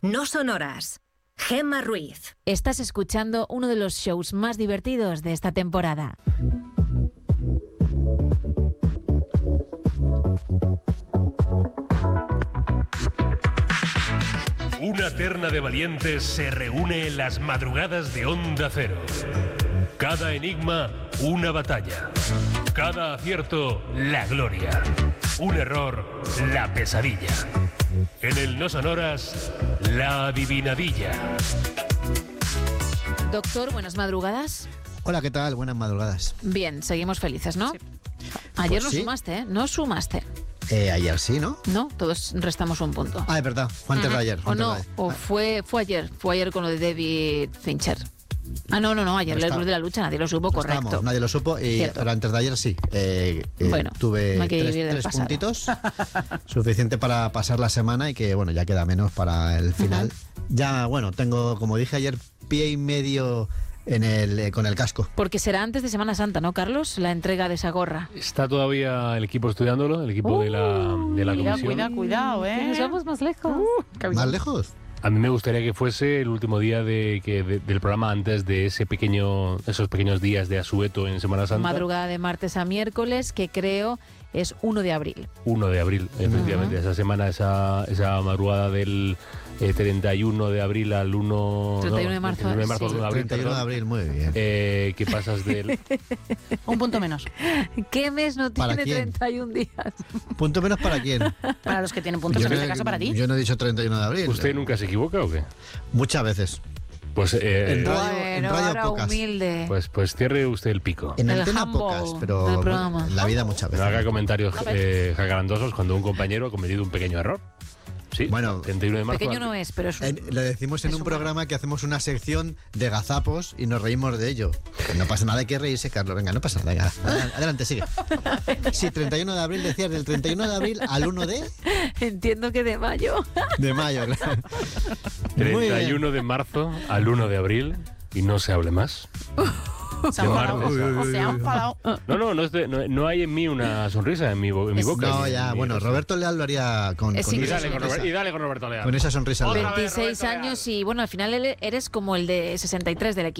No Sonoras. Gemma Ruiz. Estás escuchando uno de los shows más divertidos de esta temporada. Una terna de valientes se reúne en las madrugadas de Onda Cero. Cada enigma, una batalla. Cada acierto, la gloria. Un error, la pesadilla. En el No Sonoras, la adivinadilla. Doctor, buenas madrugadas. Hola, ¿qué tal? Buenas madrugadas. Bien, seguimos felices, ¿no? Sí. Ayer Pues no sí. sumaste, ¿eh? No sumaste. Ayer sí, ¿no? No, todos restamos un punto. Ah, es verdad, fue antes de ayer. O no, o fue ayer con lo de David Fincher. Ah, no, ayer el Club de la Lucha nadie lo supo, correcto. Estábamos, nadie lo supo, pero antes de ayer sí. Bueno, tuve no hay que vivir del tres pasado. puntitos, suficiente para pasar la semana y que, bueno, ya queda menos para el final. Ya, bueno, tengo, como dije ayer, pie y medio con el casco. Porque será antes de Semana Santa, ¿no, Carlos? La entrega de esa gorra. Está todavía el equipo estudiándolo, el equipo de la comisión. Cuidado, Nos vamos más lejos. ¿Más lejos? A mí me gustaría que fuese el último día del programa antes de esos pequeños días de asueto en Semana Santa. Madrugada de martes a miércoles, que creo es 1 de abril. 1 de abril, efectivamente. Esa semana, esa madrugada del 31 de abril al 1... 31 de marzo. 31 de marzo, Sí. 1 de abril, 31 de abril, muy bien. ¿Qué pasas del...? Un punto menos. ¿Qué mes no ¿Para tiene quién? 31 días? ¿Punto menos para quién? Para los que tienen puntos, en este caso para ti. Yo no he dicho 31 de abril. ¿Usted nunca se equivoca o qué? Muchas veces. Pues, En radio Bueno, ahora pocas. humilde. pues cierre usted el pico. En El antena humble pocas, del pero programa. en la vida muchas No veces. haga comentarios jacarandosos cuando un compañero ha cometido un pequeño error. Sí, Bueno, 31 de marzo. Pequeño no es, pero es Lo decimos en un programa que hacemos una sección de gazapos y nos reímos de ello. No pasa nada, hay que reírse, Carlos. Venga, no pasa nada. Venga, adelante, sigue. Sí, 31 de abril, decías, del 31 de abril al 1 Entiendo que de mayo. de mayo. Muy bien. 31 de marzo al 1 de abril y no se hable más. Se han enfadado. martes. Se han enfadado. No hay en mí una sonrisa en mi boca. No, en ya, mi bueno, rostro. Roberto Leal lo haría con, Es con Y esa dale, sonrisa. y dale con Roberto Leal. Con esa sonrisa. Otra vez, 26 Roberto Leal. años y bueno, al final eres como el de 63 del equipo.